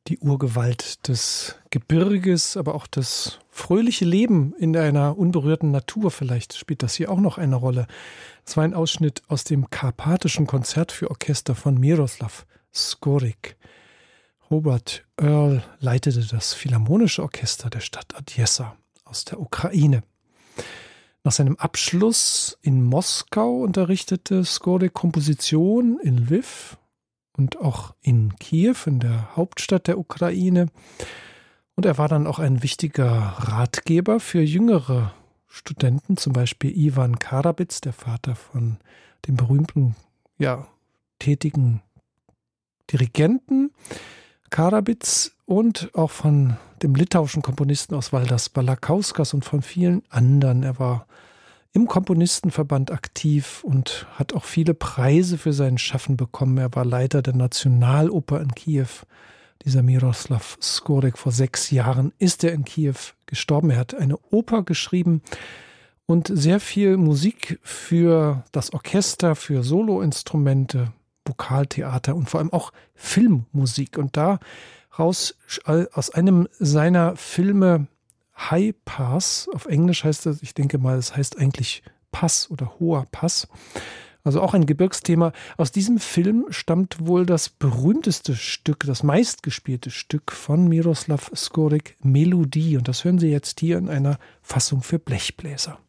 Die Urgewalt des Gebirges, aber auch das fröhliche Leben in einer unberührten Natur. Vielleicht spielt das hier auch noch eine Rolle. Es war ein Ausschnitt aus dem Karpatischen Konzert für Orchester von Miroslav Skorik. Robert Earl leitete das Philharmonische Orchester der Stadt Odessa aus der Ukraine. Nach seinem Abschluss in Moskau unterrichtete Skorik Komposition in Lviv und auch in Kiew, in der Hauptstadt der Ukraine. Und er war dann auch ein wichtiger Ratgeber für jüngere Studenten, zum Beispiel Iwan Karabits, der Vater von dem berühmten, tätigen Dirigenten Karabits, und auch von dem litauischen Komponisten Osvaldas Balakauskas und von vielen anderen. Er war im Komponistenverband aktiv und hat auch viele Preise für sein Schaffen bekommen. Er war Leiter der Nationaloper in Kiew. Dieser Miroslav Skorik, vor 6 Jahren ist er in Kiew gestorben. Er hat eine Oper geschrieben und sehr viel Musik für das Orchester, für Soloinstrumente, Vokaltheater und vor allem auch Filmmusik. Und daraus, aus einem seiner Filme, High Pass, auf Englisch heißt das, ich denke mal, es heißt eigentlich Pass oder Hoher Pass, also auch ein Gebirgsthema. Aus diesem Film stammt wohl das berühmteste Stück, das meistgespielte Stück von Miroslav Skorik, Melodie. Und das hören Sie jetzt hier in einer Fassung für Blechbläser.